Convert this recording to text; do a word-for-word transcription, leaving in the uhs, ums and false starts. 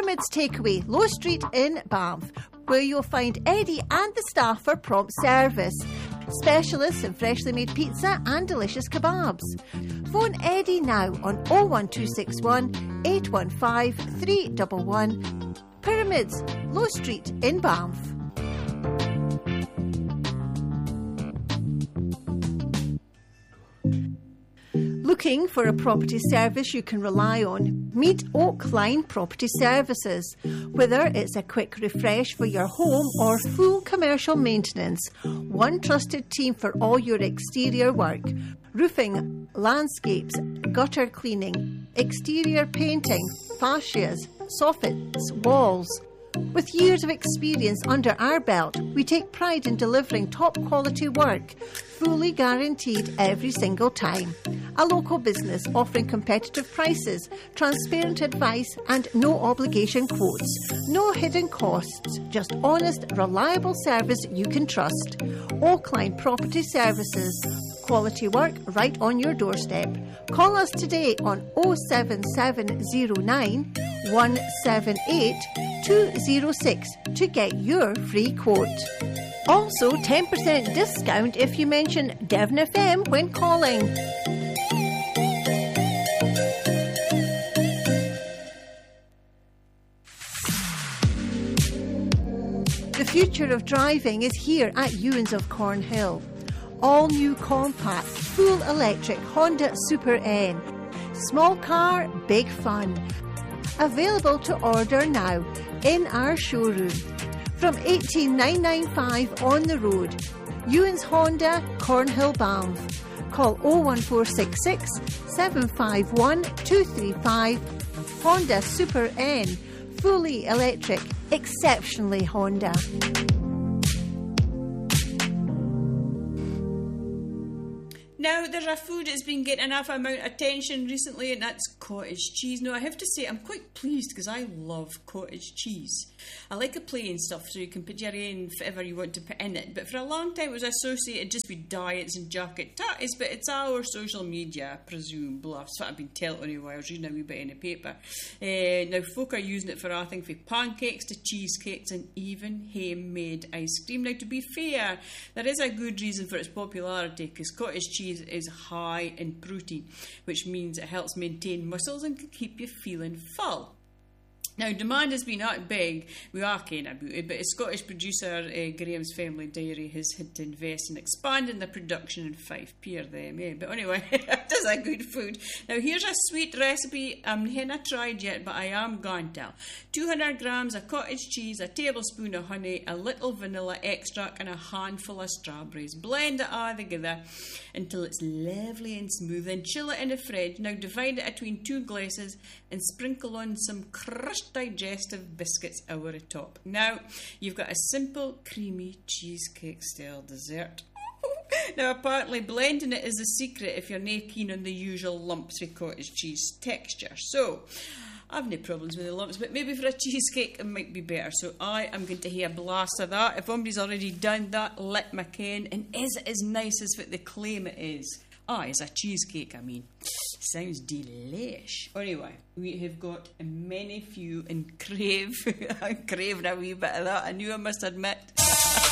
Pyramids Takeaway, Low Street in Banff, where you'll find Eddie and the staff for prompt service. Specialists in freshly made pizza and delicious kebabs. Phone Eddie now on oh one two six one, eight one five, three one one. Pyramids, Low Street in Banff. Looking for a property service you can rely on? Meet Oakline Property Services. Whether it's a quick refresh for your home or full commercial maintenance, one trusted team for all your exterior work. Roofing, landscapes, gutter cleaning, exterior painting, fascias, soffits, walls. With years of experience under our belt, we take pride in delivering top quality work, fully guaranteed every single time. A local business offering competitive prices, transparent advice and no obligation quotes. No hidden costs, just honest, reliable service you can trust. Oakline Property Services. Quality work right on your doorstep. Call us today on oh seven seven oh nine, one seven eight, two oh six to get your free quote. Also, ten percent discount if you mention Devon F M when calling. The future of driving is here at Ewans of Cornhill. All new compact, full electric Honda Super N. Small car, big fun. Available to order now in our showroom. From eighteen thousand nine hundred ninety-five on the road. Ewans Honda, Cornhill, Banff. Call oh one four six six, seven five one, two three five. Honda Super N. Fully electric, exceptionally Honda. Now, there's a food that's been getting enough amount of attention recently, and that's cottage cheese. Now, I have to say, I'm quite pleased because I love cottage cheese. I like a plain stuff, so you can put your own whatever you want to put in it. But for a long time, it was associated just with diets and jacket tatties, but it's our social media, I presume, bluff. That's what I've been telling you while I was reading a wee bit in the paper. Uh, now, folk are using it for everything from pancakes to cheesecakes and even homemade ice cream. Now, to be fair, there is a good reason for its popularity because cottage cheese is high in protein, which means it helps maintain muscles and can keep you feeling full. Now, demand has been out big, we are kind of about it, but a Scottish producer, uh, Graham's Family Dairy, has had to invest in expanding the production in Fife Pier them, eh? But anyway, it is a good food. Now, here's a sweet recipe I haven't tried yet, but I am going to. two hundred grams of cottage cheese, a tablespoon of honey, a little vanilla extract and a handful of strawberries. Blend it all together until it's lovely and smooth, and chill it in the fridge. Now, divide it between two glasses and sprinkle on some crushed digestive biscuits over the top. Now, you've got a simple, creamy cheesecake style dessert. Now, apparently blending it is the secret if you're not keen on the usual lumps of cottage cheese texture. So, I've no problems with the lumps, but maybe for a cheesecake it might be better. So I am going to hear a blast of that. If somebody's already done that, let me ken. And is it as nice as what they claim it is? Ah, it's a cheesecake, I mean. Sounds delish. Anyway, we have got many few and crave. I'm craving a wee bit of that, I knew I must admit.